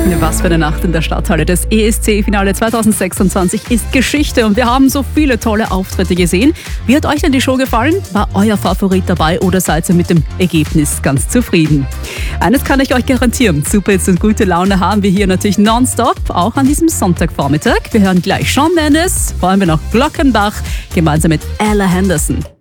Was für eine Nacht in der Stadthalle. Das ESC-Finale 2026 ist Geschichte und wir haben so viele tolle Auftritte gesehen. Wie hat euch denn die Show gefallen? War euer Favorit dabei oder seid ihr mit dem Ergebnis ganz zufrieden? Eines kann ich euch garantieren, Superhits und gute Laune haben wir hier natürlich nonstop, auch an diesem Sonntagvormittag. Wir hören gleich Shawn Mendes, vor allem noch Glockenbach, gemeinsam mit Ella Henderson.